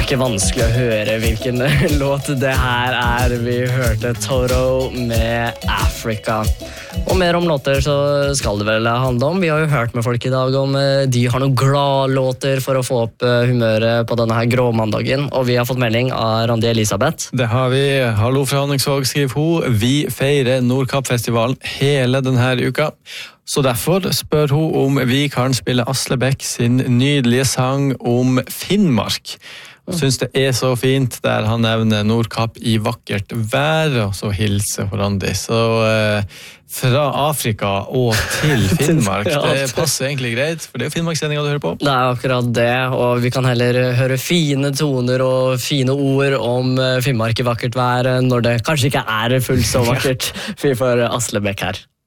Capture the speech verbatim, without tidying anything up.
ikke vanskelig å høre hvilken låt det her er. Vi hørte Toto med Africa. Og mer om låter så skal det vel handle om. Vi har jo hørt med folk i dag om de har noen glad låter for å få opp humøret på denne her grå mandagen. Og vi har fått melding av Randi Elisabeth. Det har vi. Hallo fra Honningsvåg, skriver hun. Vi feirer Nordkapp-festivalen hele denne uka. Så derfor spør hun om vi kan spille Asle Bekk sin nydelige sang om Finnmark. Hun synes det er så fint der han nevner Nordkapp i vakkert vær, og så hilser Randi. Så eh, fra Afrika og til Finnmark, det passer egentlig greit, for det er jo Finnmarkssendinga du hører på. Det er akkurat det, og vi kan heller høre fine toner og fine ord om Finnmark i vakkert vær, når det kanskje ikke er fullt så vakkert. Vi får Asle Bekk her.